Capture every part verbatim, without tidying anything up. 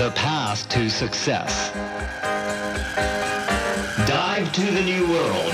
The path to success. Dive to the new world.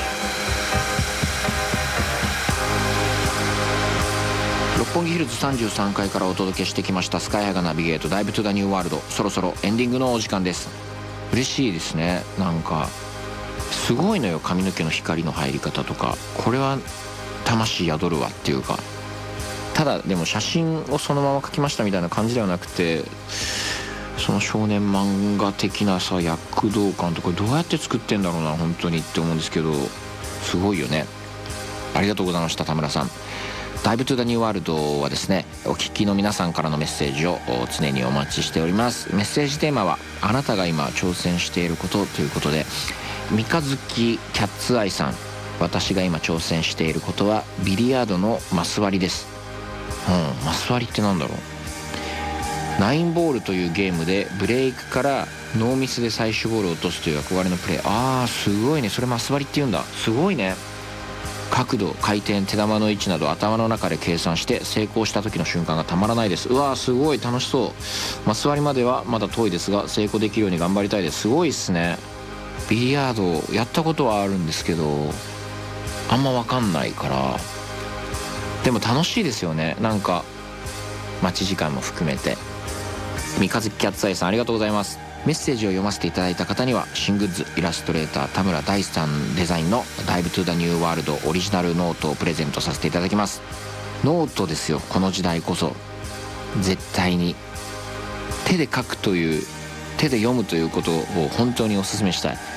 六本木ヒルズさんじゅうさんかいからお届けしてきましたスカイハイがナビゲートダイブトゥザニューワールド。そろそろエンディングのお時間です。嬉しいですね。なんかすごいのよ、髪の毛の光の入り方とか。これは魂宿るわっていうか、ただでも写真をそのまま描きましたみたいな感じではなくて、その少年漫画的なさ躍動感とかどうやって作ってんだろうな本当にって思うんですけど、すごいよね。ありがとうございました、田村さん。ダイブトゥザニューワールドはですね、お聞きの皆さんからのメッセージを常にお待ちしております。メッセージテーマはあなたが今挑戦していることということで、三日月キャッツアイさん、私が今挑戦していることはビリヤードのマス割りです。うん、マス割りってなんだろう。ナインボールというゲームでブレイクからノーミスで最終ボールを落とすという憧れのプレー。あーすごいね、それマス割りって言うんだ。すごいね。角度、回転、手玉の位置など頭の中で計算して成功した時の瞬間がたまらないです。うわーすごい楽しそう。マス割りまではまだ遠いですが成功できるように頑張りたいです。すごいっすね。ビリヤードやったことはあるんですけどあんま分かんないから、でも楽しいですよね。なんか待ち時間も含めて。三日月キャッツアイさんありがとうございます。メッセージを読ませていただいた方には新グッズイラストレーター田村大さんデザインのダイブトゥザニューワールドオリジナルノートをプレゼントさせていただきます。ノートですよ、この時代こそ。絶対に手で書くという、手で読むということを本当にお勧めしたい。